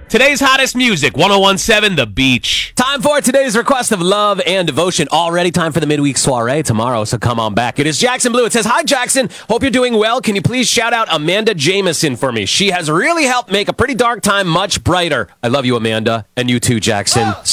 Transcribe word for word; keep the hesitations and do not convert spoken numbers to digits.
Today's hottest music, one oh one point seven The Beach. Time for today's request of love and devotion. Already time for the midweek soiree tomorrow, so come on back. It is Jackson Blue. It says, hi, Jackson. Hope you're doing well. Can you please shout out Amanda Jameson for me? She has really helped make a pretty dark time much brighter. I love you, Amanda. And you too, Jackson.